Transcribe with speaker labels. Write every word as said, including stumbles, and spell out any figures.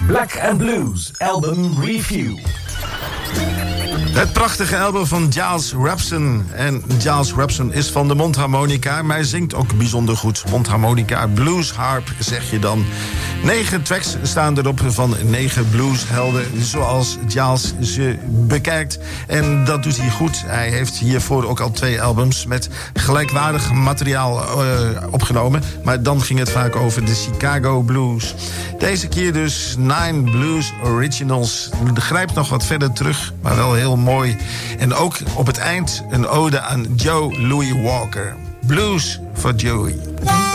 Speaker 1: Black and Blues Album Review.
Speaker 2: Het prachtige album van Giles Rabson. En Giles Rabson is van de mondharmonica, maar hij zingt ook bijzonder goed. Mondharmonica, bluesharp zeg je dan. Negen tracks staan erop van negen blueshelden, zoals Giles ze bekijkt. En dat doet hij goed. Hij heeft hiervoor ook al twee albums met gelijkwaardig materiaal uh, opgenomen. Maar dan ging het vaak over de Chicago Blues. Deze keer dus Nine Blues Originals. Grijpt nog wat verder terug, maar wel heel mooi. En ook op het eind een ode aan Joe Louis Walker. Blues voor Joey.